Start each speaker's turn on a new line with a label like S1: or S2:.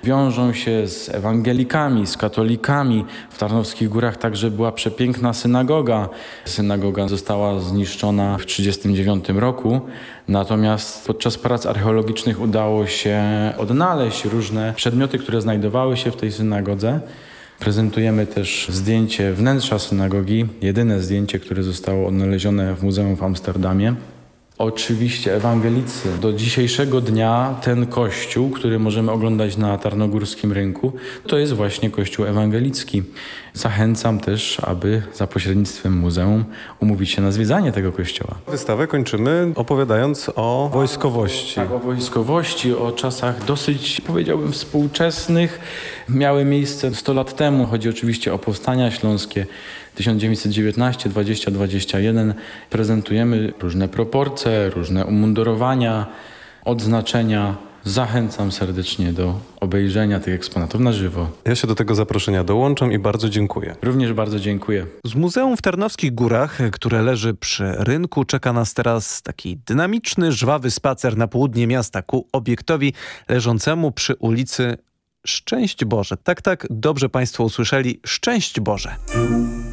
S1: wiążą się z ewangelikami, z katolikami. W Tarnowskich Górach także była przepiękna synagoga. Synagoga została zniszczona w 1939 roku, natomiast podczas prac archeologicznych udało się odnaleźć różne przedmioty, które znajdowały się w tej synagodze. Prezentujemy też zdjęcie wnętrza synagogi, jedyne zdjęcie, które zostało odnalezione w muzeum w Amsterdamie. Oczywiście ewangelicy. Do dzisiejszego dnia ten kościół, który możemy oglądać na Tarnogórskim Rynku, to jest właśnie kościół ewangelicki. Zachęcam też, aby za pośrednictwem muzeum umówić się na zwiedzanie tego kościoła.
S2: Wystawę kończymy opowiadając o wojskowości.
S1: Tak, o wojskowości, o czasach dosyć, powiedziałbym, współczesnych. Miały miejsce 100 lat temu. Chodzi oczywiście o powstania śląskie 1919, 20, 21. Prezentujemy różne proporcje, różne umundurowania, odznaczenia. Zachęcam serdecznie do obejrzenia tych eksponatów na żywo.
S2: Ja się do tego zaproszenia dołączam i bardzo dziękuję.
S1: Również bardzo dziękuję.
S2: Z Muzeum w Tarnowskich Górach, które leży przy rynku, czeka nas teraz taki dynamiczny, żwawy spacer na południe miasta ku obiektowi leżącemu przy ulicy Szczęść Boże. Tak, dobrze Państwo usłyszeli. Szczęść Boże.